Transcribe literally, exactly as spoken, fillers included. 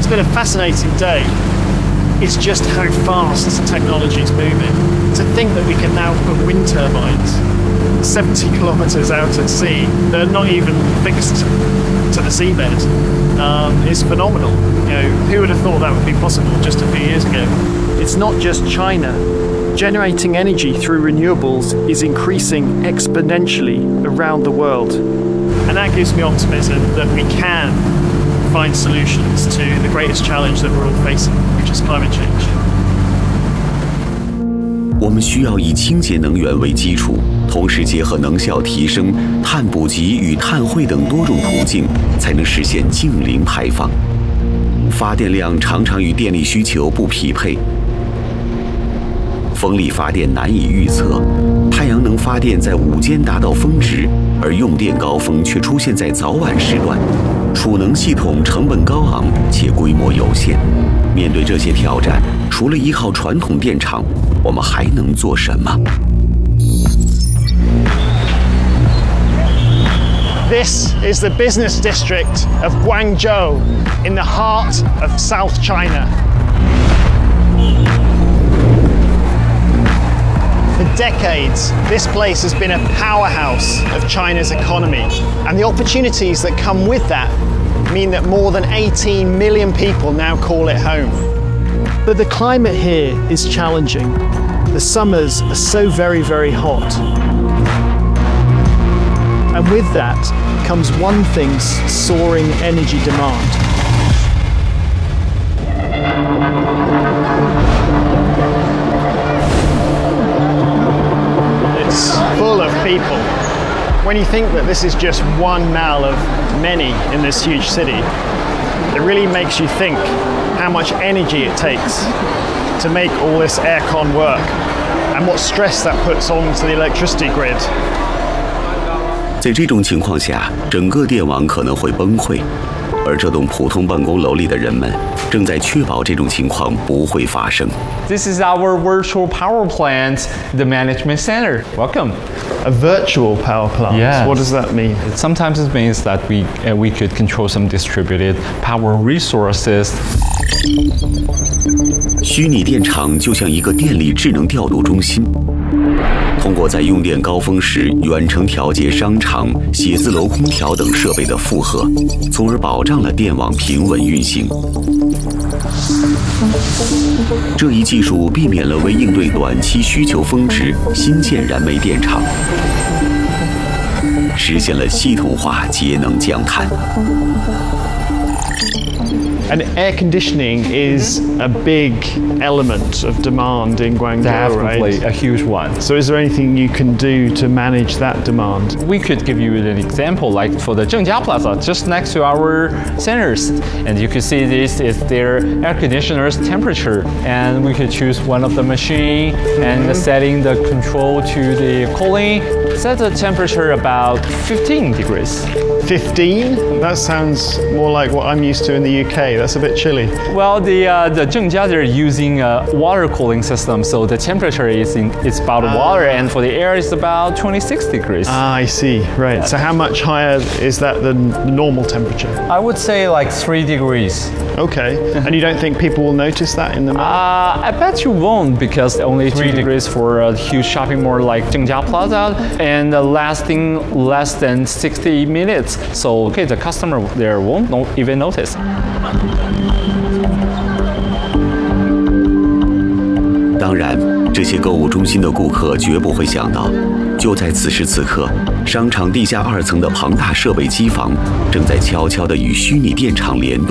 been a fascinating day is just how fast technology is moving. To think that we can now put wind turbines seventy kilometres out at sea, they're not even fixed to the seabed, um, is phenomenal. You know, who would have thought that would be possible just a few years ago? It's not just China. Generating energy through renewables is increasing exponentially around the world. And that gives me optimism that we can find solutions to the greatest challenge that we're all facing, which is climate change. 我们需要以清洁能源为基础，同时结合能效提升、碳捕集与碳汇等多种途径，才能实现净零排放。发电量常常与电力需求不匹配。风力发电难以预测，太阳能发电在午间达到峰值，而用电高峰却出现在早晚时段。储能系统成本高昂且规模有限。面对这些挑战，除了依靠传统电厂，我们还能做什么？ This is the business district of Guangzhou, in the heart of South China. For decades, this place has been a powerhouse of China's economy, and the opportunities that come with that mean that more than eighteen million people now call it home. But the climate here is challenging. The summers are so very, very hot. And with that comes one thing's soaring energy demand. It's full of people. When you think that this is just one mile of many in this huge city, it really makes you think how much energy it takes to make all this aircon work and what stress that puts onto the electricity grid. 在这种情况下，整个电网可能会崩溃，而这栋普通办公楼里的人们正在确保这种情况不会发生。 This is our virtual power plant, the management center. Welcome. A virtual power plant? Yes. What does that mean? Sometimes it means that we, uh, we could control some distributed power resources. 虚拟电厂就像一个电力智能调度中心，通过在用电高峰时远程调节商场、写字楼空调等设备的负荷，从而保障了电网平稳运行。这一技术避免了为应对短期需求峰值新建燃煤电厂，实现了系统化节能降碳。 And air conditioning is a big element of demand in Guangzhou, Definitely right? a huge one. So is there anything you can do to manage that demand? We could give you an example, like for the Zhengjia Plaza, just next to our centers. And you can see this is their air conditioner's temperature. And we could choose one of the machine and setting the control to the cooling. Set the temperature about fifteen degrees. fifteen? That sounds more like what I'm used to in the U K. That's a bit chilly. Well, the uh, the Zhengjia, they're using a water cooling system, so the temperature is in, it's about Ah. water, and for the air it's about twenty-six degrees. Ah, I see. Right. So how much higher is that than the normal temperature? I would say like three degrees. Okay. And you don't think people will notice that in the mall? Uh, I bet you won't, because only three degrees for a huge shopping mall like Zhengjia Plaza, and uh, lasting less than sixty minutes. So okay, the customer there won't no, even notice. 当然，这些购物中心的顾客绝不会想到，就在此时此刻，商场地下二层的庞大设备机房正在悄悄地与虚拟电厂联动。